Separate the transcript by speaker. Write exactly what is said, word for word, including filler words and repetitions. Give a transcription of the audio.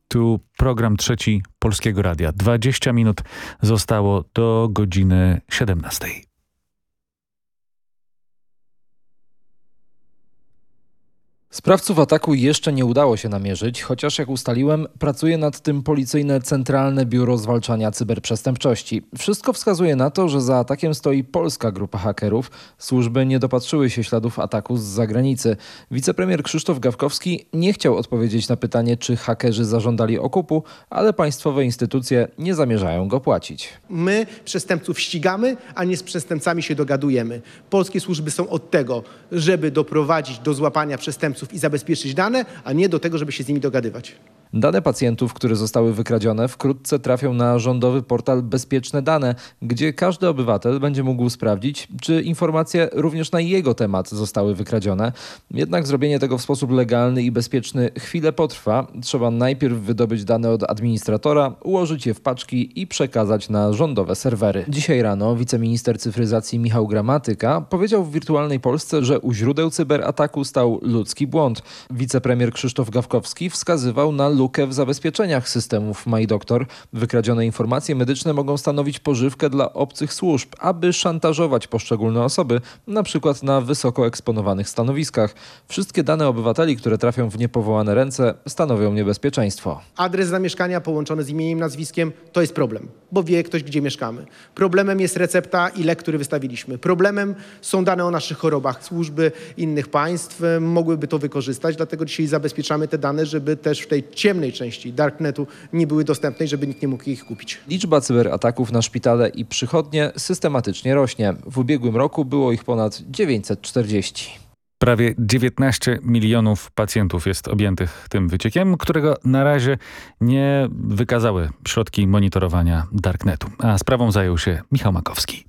Speaker 1: Tu program trzeci Polskiego Radia. dwadzieścia minut zostało do godziny siedemnastej.
Speaker 2: Sprawców ataku jeszcze nie udało się namierzyć, chociaż jak ustaliłem, pracuje nad tym policyjne Centralne Biuro Zwalczania Cyberprzestępczości. Wszystko wskazuje na to, że za atakiem stoi polska grupa hakerów. Służby nie dopatrzyły się śladów ataku z zagranicy. Wicepremier Krzysztof Gawkowski nie chciał odpowiedzieć na pytanie, czy hakerzy zażądali okupu, ale państwowe instytucje nie zamierzają go płacić.
Speaker 3: My przestępców ścigamy, a nie z przestępcami się dogadujemy. Polskie służby są od tego, żeby doprowadzić do złapania przestępców i zabezpieczyć dane, a nie do tego, żeby się z nimi dogadywać.
Speaker 2: Dane pacjentów, które zostały wykradzione, wkrótce trafią na rządowy portal Bezpieczne Dane, gdzie każdy obywatel będzie mógł sprawdzić, czy informacje również na jego temat zostały wykradzione. Jednak zrobienie tego w sposób legalny i bezpieczny chwilę potrwa. Trzeba najpierw wydobyć dane od administratora, ułożyć je w paczki i przekazać na rządowe serwery. Dzisiaj rano wiceminister cyfryzacji Michał Gramatyka powiedział w Wirtualnej Polsce, że u źródeł cyberataku stał ludzki błąd. Wicepremier Krzysztof Gawkowski wskazywał na lukę w zabezpieczeniach systemów MyDoktor. Wykradzione informacje medyczne mogą stanowić pożywkę dla obcych służb, aby szantażować poszczególne osoby, na przykład na wysoko eksponowanych stanowiskach. Wszystkie dane obywateli, które trafią w niepowołane ręce, stanowią niebezpieczeństwo.
Speaker 3: Adres zamieszkania połączony z imieniem, nazwiskiem to jest problem, bo wie ktoś, gdzie mieszkamy. Problemem jest recepta i lek, który wystawiliśmy. Problemem są dane o naszych chorobach. Służby innych państw mogłyby to wykorzystać, dlatego dzisiaj zabezpieczamy te dane, żeby też w tej ciemnej części darknetu nie były dostępne i żeby nikt nie mógł ich kupić.
Speaker 2: Liczba cyberataków na szpitale i przychodnie systematycznie rośnie. W ubiegłym roku było ich ponad dziewięćset czterdzieści.
Speaker 1: Prawie dziewiętnaście milionów pacjentów jest objętych tym wyciekiem, którego na razie nie wykazały środki monitorowania darknetu. A sprawą zajął się Michał Makowski.